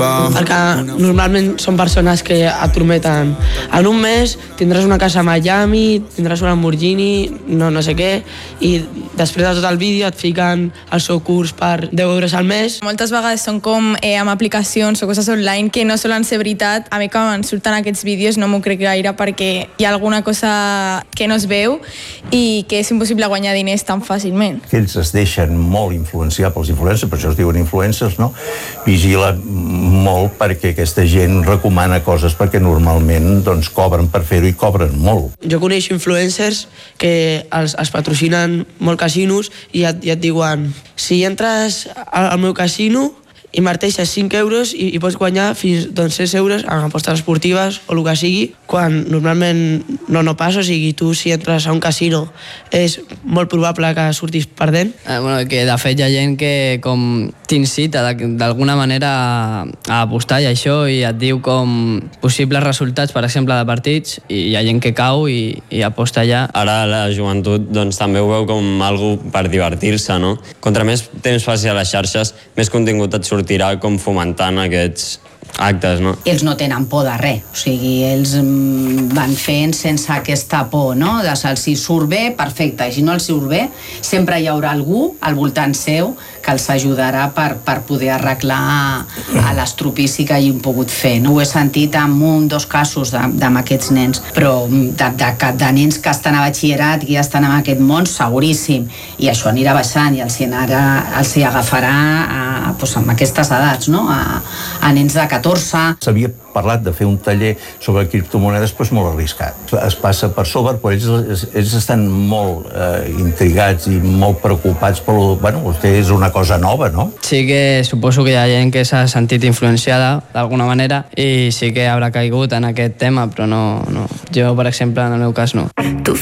Perquè normalment són persones que et prometen en un mes tindràs una casa a Miami, tindràs un Lamborghini, no sé què, i després de tot el vídeo et fiquen el seu curs per 10 euros al mes. Moltes vegades són com amb aplicacions o coses online que no solen ser veritat. A mi quan em surten aquests vídeos no m'ho crec gaire perquè hi ha alguna cosa que no es veu i que és impossible guanyar diners tan fàcilment. Ells es deixen molt influenciar pels influencers, per això es diuen influencers, no? Vigila molt perquè aquesta gent recomana coses perquè normalment doncs, cobren per fer-ho i cobren molt. Jo coneixo influencers que els patrocinen molt casinos i et diuen si entres al meu casino inverteixes 5 euros i pots guanyar fins 6 euros en apostes esportives o el que sigui, quan normalment no passa. O sigui, tu si entres a un casino és molt probable que surtis perdent. Que de fet hi ha gent que com t'incita d'alguna manera a apostar i això, i et diu com possibles resultats, per exemple, de partits, i hi ha gent que cau i aposta allà. Ara la joventut doncs, també ho veu com algo per divertir-se, no? Contra més temps passi a les xarxes, més contingut et sortirà com fomentant aquests actes, no? Ells no tenen por de res, o sigui, ells van fent sense aquesta por, no? Si surt bé, perfecte, i si no els surt bé, sempre hi haurà algú al voltant seu que els ajudarà per poder arreglar l'estropici que hagin pogut fer. No ho he sentit en dos casos amb aquests nens, però de nens que estan a batxillerat i ja estan en aquest món, seguríssim, i això anirà baixant i els hi agafarà amb aquestes edats, no? A nens de 14. S'havia parlat de fer un taller sobre criptomonedes, però és molt arriscat. Es passa per sobre, però ells estan molt intrigats i molt preocupats pel... és una cosa nova, no? Sí que suposo que hi ha gent que s'ha sentit influenciada d'alguna manera i sí que haurà caigut en aquest tema, però no. Jo, per exemple, en el meu cas, no.